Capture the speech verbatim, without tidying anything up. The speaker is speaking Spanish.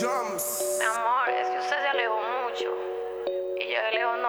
Mi amor, es que usted se alejó mucho. Y yo de lejos